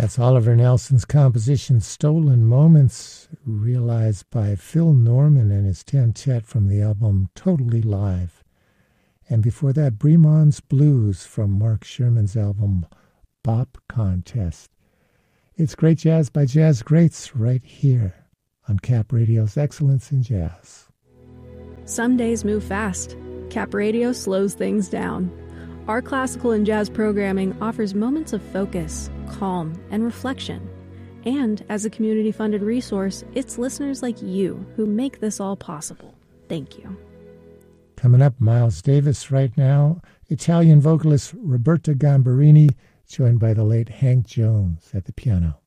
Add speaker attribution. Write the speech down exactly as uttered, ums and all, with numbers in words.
Speaker 1: That's Oliver Nelson's composition Stolen Moments, realized by Phil Norman and his Tentet from the album Totally Live. And before that, Bremon's Blues from Mark Sherman's album Bop Contest. It's great jazz by Jazz Greats right here on Cap Radio's Excellence in Jazz.
Speaker 2: Some days move fast. Cap Radio slows things down. Our classical and jazz programming offers moments of focus, calm, and reflection. And as a community-funded resource, it's listeners like you who make this all possible. Thank you.
Speaker 1: Coming up, Miles Davis right now, Italian vocalist Roberta Gambarini, joined by the late Hank Jones at the piano.